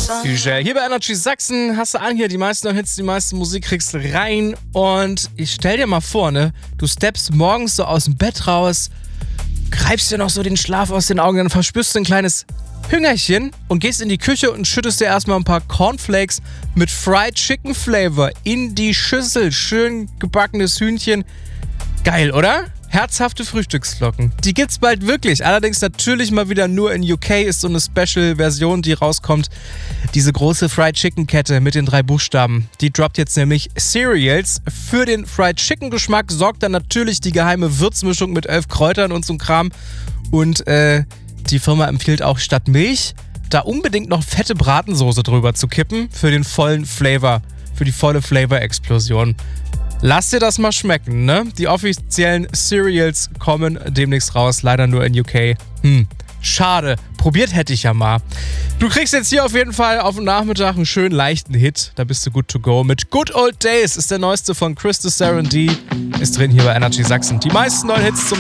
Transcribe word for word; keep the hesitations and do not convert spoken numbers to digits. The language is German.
Güschel. Hier bei Energy Sachsen hast du an hier die meisten Hits, die meisten Musik kriegst du rein. Und ich stell dir mal vor, ne, du steppst morgens so aus dem Bett raus, greifst dir noch so den Schlaf aus den Augen, dann verspürst du ein kleines Hüngerchen und gehst in die Küche und schüttest dir erstmal ein paar Cornflakes mit Fried Chicken Flavor in die Schüssel. Schön gebackenes Hühnchen. Geil, oder? Herzhafte Frühstücksflocken. Die gibt's bald wirklich. Allerdings natürlich mal wieder nur in U K ist so eine Special-Version, die rauskommt. Diese große Fried Chicken-Kette mit den drei Buchstaben. Die droppt jetzt nämlich Cereals. Für den Fried Chicken-Geschmack sorgt dann natürlich die geheime Würzmischung mit elf Kräutern und so ein Kram. Und äh, die Firma empfiehlt auch statt Milch, da unbedingt noch fette Bratensoße drüber zu kippen. Für den vollen Flavor. Für die volle Flavor-Explosion. Lass dir das mal schmecken, ne? Die offiziellen Cereals kommen demnächst raus, leider nur in U K. Hm, schade. Probiert hätte ich ja mal. Du kriegst jetzt hier auf jeden Fall auf dem Nachmittag einen schönen leichten Hit. Da bist du good to go. Mit Good Old Days ist der neueste von Chris the Serenity. Ist drin hier bei Energy Sachsen. Die meisten neuen Hits zum